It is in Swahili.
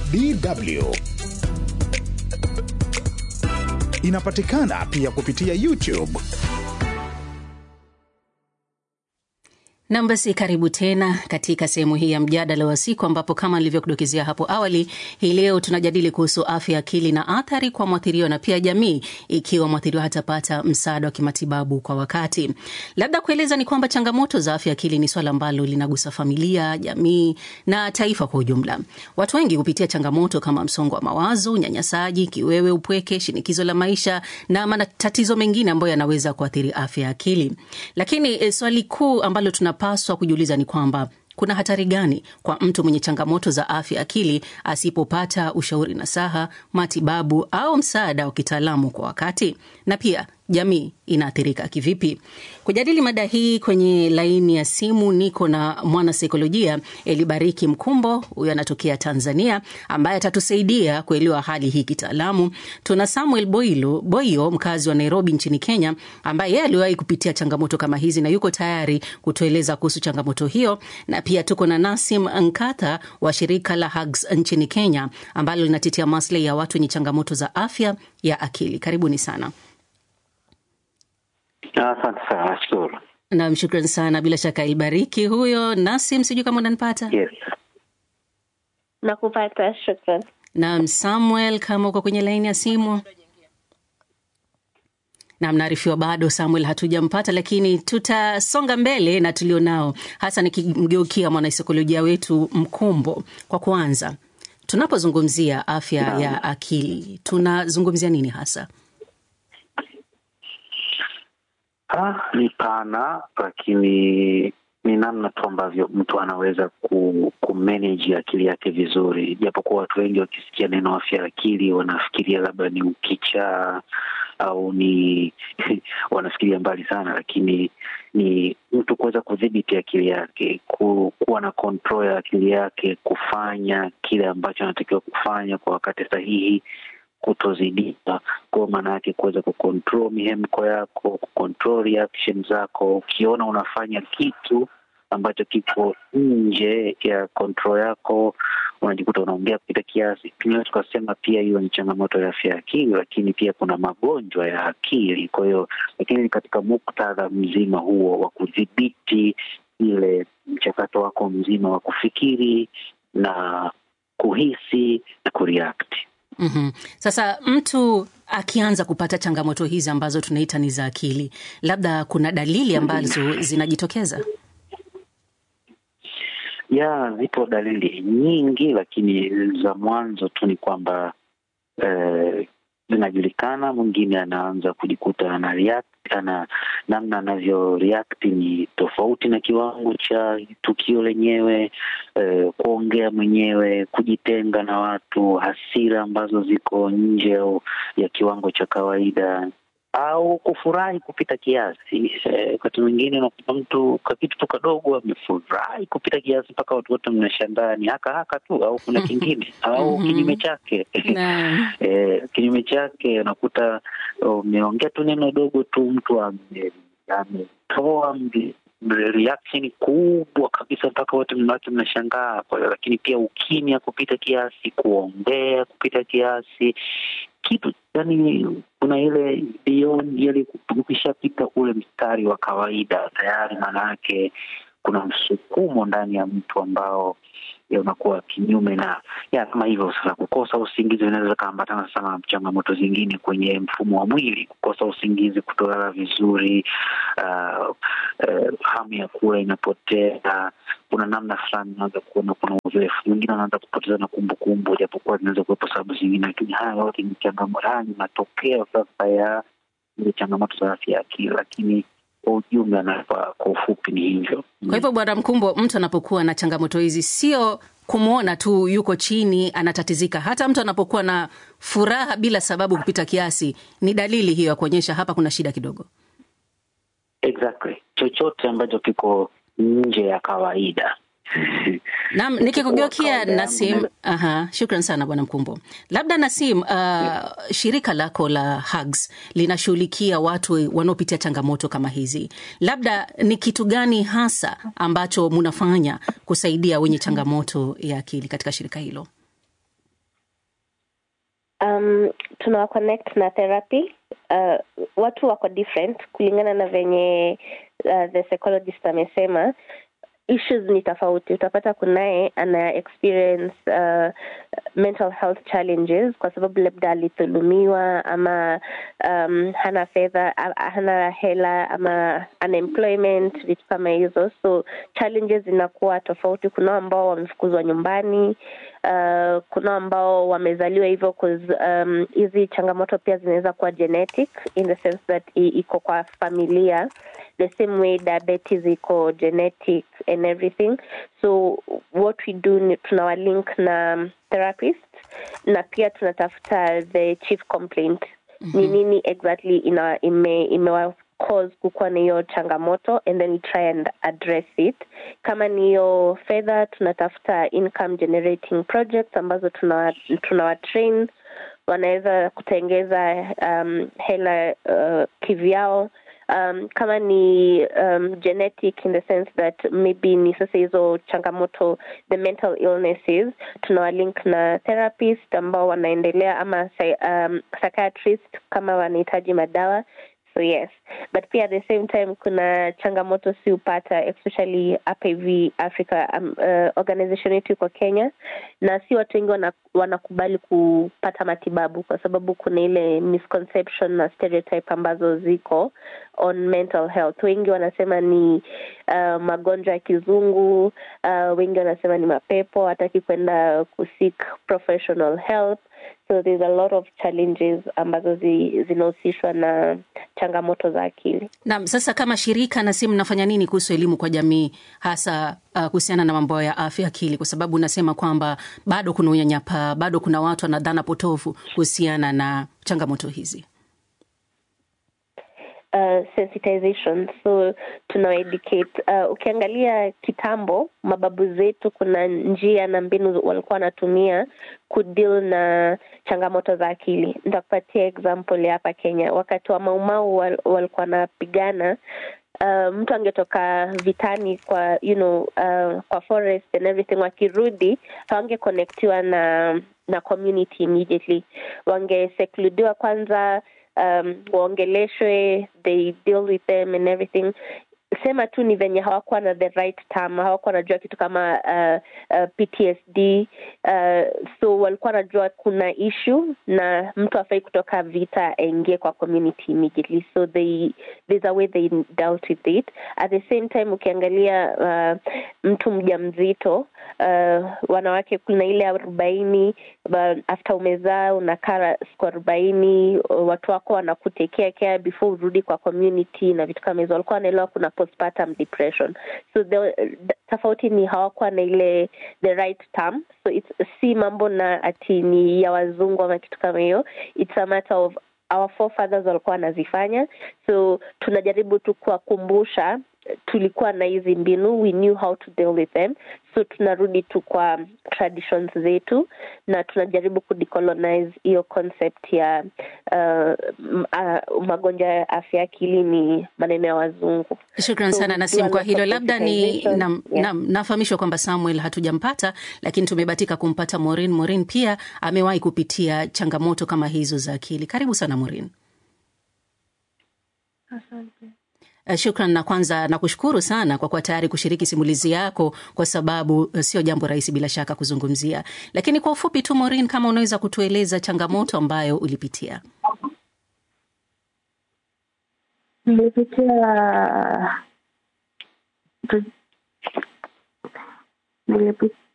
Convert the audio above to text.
DW. Inapatikana pia kupitia YouTube. Na basi karibu tena katika sehemu hii ya mjadala wa siku, ambapo kama nilivyokudokezea hapo awali, hii leo tunajadili kuhusu afya akili na athari kwa mwathiriwa na pia jamii ikiwa mwathiriwa hatapata msaada wa kimatibabu kwa wakati. Labda kueleza ni kwamba changamoto za afya akili ni swala ambalo linagusa familia, jamii na taifa kwa ujumla. Watu wengi hupitia changamoto kama msongo wa mawazo, unyanyasaji, kiwewe, upweke, shinikizo la maisha na matatizo mengine ambayo yanaweza kuathiri afya akili. Lakini swali kuu ambalo tunapaswa kujiuliza ni kwamba kuna hatari gani kwa mtu mwenye changamoto za afya akili asipopata ushauri nasaha, matibabu au msaada wa kitaalamu kwa wakati? Na pia jamii inaathirika kivipi? Kujadili mada hii kwenye laini ya simu niko na mwana saikolojia Elibariki Mkumbo, huyu anatokea Tanzania, ambaye atatusaidia kuelewa hali hii kitaalamu. Tuna Samuel Boyo, mkazi wa Nairobi nchini Kenya, ambaye yeye aliwahi kupitia changamoto kama hizi na yuko tayari kutueleza kuhusu changamoto hiyo. Na pia tuko na Nasim Nkatha wa shirika la Hugs nchini Kenya, ambalo linatetea maslahi ya watu wenye changamoto za afya ya akili. Karibuni sana. Asante sana, nashukuru. Na mshukrani sana. Bila shaka Elibariki huyo. Nasim, sijui kama unanipata? Yes. Nakupata, shukrani. Na Samuel, kama uko kwenye laini ya simu? Na mnaarifiwa bado Samuel hatujampata, lakini tutasonga mbele na tulionao, hasa nikimgeukia mwanasaikolojia wetu Mkumbo. Kwa kwanza, tunapozungumzia afya ya akili, tunazungumzia nini hasa? Ni pana, lakini ni namna tu ambavyo mtu anaweza kumanage akili yake vizuri. Japokuwa watu wengi wakisikia neno afya ya akili wanafikiria labda ni ukichaa au ni wanafikiria mbali sana, lakini ni mtu kuweza kudhibiti akili yake, kuwa na control ya akili yake, kufanya kile ambacho anatakiwa kufanya kwa wakati sahihi, kutozidika. Kwa maana yake kuweza kucontrol mihemko yako, kucontrol reaction zako. Ukiona unafanya kitu ambacho kipo nje ya control yako, unajikuta unaongea kupita kiasi. Tunaweza tukasema pia hiyo ni changamoto ya afya ya akili, lakini pia kuna magonjwa ya akili. Kwa hiyo, lakini katika muktadha mzima huo wa kudhibiti ile mchakato wako mzima wa kufikiri na kuhisi na kureact. Mm-hmm. Sasa mtu akianza kupata changamoto hizi ambazo tunaita ni za akili, labda kuna dalili ambazo zinajitokeza? Ya, zipo dalili nyingi, lakini za mwanzo tu ni kwamba zinajulikana. Mwingine anaanza kujikuta namna anavyo react ni tofauti na kiwango cha tukio lenyewe, kuongea mwenyewe, kujitenga na watu, hasira ambazo ziko nje ya kiwango cha kawaida, au kufurahi kupita kiasi. Wakati mwingine unakuta mtu kwa kitu tu kadogo amefurahi kupita kiasi mpaka watu wote mnashangaa ni haka tu, au kuna kingine au kinyume chake. Kinyume chake unakuta umeongea tu neno dogo tu, mtu ametoa reaction kubwa kabisa mpaka wote mnashangaa. Kwa hiyo, lakini pia ukimya kupita kiasi, kuongea kupita kiasi, kitu yani kuna ile beyond ile ukishapita ule mstari wa kawaida tayari, maana yake kuna msukumo ndani ya mtu ambao unakuwa kinyume na kama hivyo. Sasa kukosa usingizi inaweza kuambatana sana na changamoto zingine kwenye mfumo wa mwili, kukosa usingizi, kutolala vizuri, hamu ya kula inapotea. Kuna namna fulani unaanza kuona kuna uzoefu, wengine wanaanza kupoteza na kumbukumbu, japokuwa zinaweza kuwepo sababu zingine, lakini haya yote ni changamoto, ni matokeo sasa ya ile changamoto za afya ya akili. Lakini kwa ujumla na kwa ufupi ni hivyo. Kwa hivyo Bwana Mkumbo, mtu anapokuwa na changamoto hizi sio kumuona tu yuko chini anatatizika, hata mtu anapokuwa na furaha bila sababu kupita kiasi ni dalili hiyo ya kuonyesha hapa kuna shida kidogo. Exactly. Chochote ambacho kiko nje ya kawaida. Naam, nikikugeukia Nasim. Shukran sana Bwana Mkumbo. Labda Nasim, shirika lako la Hugs linashughulikia watu wanaopitia changamoto kama hizi. Labda ni kitu gani hasa ambacho mnafanya kusaidia wenye changamoto ya akili katika shirika hilo? tunawa connect na therapy. Watu wako different kulingana na venye the psychologist amesema. Issues ni tofauti. Utapata kunaye ana experience mental health challenges kwa sababu labda alithulumiwa ama hana fedha, hana hela ama unemployment, vitu kama hizo. So challenges zinakuwa tofauti. Kuna ambao wamefukuzwa nyumbani, kuna ambao wamezaliwa hivyo hizi changamoto pia zinaweza kuwa genetic in the sense that iko kwa familia. The same way diabetes iko genetic and everything. So what we do, tunawa link na therapist na pia tunatafuta the chief complaint. Ni nini exactly imewa cause kukuwa na hiyo changamoto, and then we try and address it. Kama ni hiyo fedha, tunatafuta income generating projects ambazo tunawa train, wanaweza kutengeza hela kivyao. Kama ni genetic in the sense that maybe ni sasa hizo changamoto, the mental illnesses, tunawa link na therapist ambao wanaendelea ama psychiatrist kama wanahitaji madawa. So yes, but pia at the same time kuna changamoto si upata, especially hapa hivi Africa, organization yetu kwa Kenya, na si watu wengi wanakubali kupata matibabu kwa sababu kuna ile misconception na stereotype ambazo ziko on mental health. Wengi wanasema ni magonjwa ya kizungu, wengi wanasema ni mapepo, hataki kwenda kuseek professional help. So there's a lot of challenges ambazo zinahusishwa na changamoto za akili. Naam, sasa kama shirika na simu mnafanya nini kuhusu elimu kwa jamii hasa kuhusiana na mambo ya afya akili, kwa sababu unasema kwamba bado kuna unyanyapaa, bado kuna watu wana dhana potofu kuhusiana na changamoto hizi? Sensitization. So tunaeducate. Ukiangalia kitambo, mababu zetu kuna njia na mbinu walikuwa wanatumia kudeal na changamoto za akili. Nitakupatia example ya hapa Kenya. Wakati wa Maumau walikuwa wanapigana, mtu angetoka vitani kwa kwa forest and everything, wakirudi hawange connectiwa na community immediately. Wangesecludiwa kwanza, waongeleshwe, they deal with them and everything. Sema tu ni venye hawakuwa na the right term, hawakuwa najua kitu kama PTSD. So walikuwa najua kuna issue na mtu afai kutoka vita aingie kwa community immediately. So there's a way they dealt with it. At the same time ukiangalia mtu mjamzito, wanawake kuna ile 40, after umezaa unakaa siku 40, watu wako wanakutekea care before urudi kwa community na vitu kama hizo. Walikuwa wanaelewa kuna postpartum depression. So tofauti ni hawakuwa na ile the right term. So it's si mambo na ati ni ya wazungu ama kitu kama hiyo. It's a matter of our forefathers walikuwa wanazifanya. So tunajaribu tu kuwakumbusha tulikuwa na hizi mbinu, we knew how to deal with them. So tunarudi tu kwa traditions zetu na tunajaribu kudecolonize hiyo concept ya magonjwa ya afya akili ni maneno ya wazungu. Shukran sana Nasim kwa hilo. Labda ni nafahamishwa kwamba Samuel hatujampata, lakini tumebatika kumpata Maureen. Maureen pia amewahi kupitia changamoto kama hizo za akili. Karibu sana Maureen. Asante. Shukran, na kwanza nakushukuru sana kwa kuwa tayari kushiriki simulizi yako, kwa sababu sio jambo rahisi bila shaka kuzungumzia. Lakini kwa ufupi tu Maureen, kama unaweza kutueleza changamoto ambayo ulipitia. Nilipitia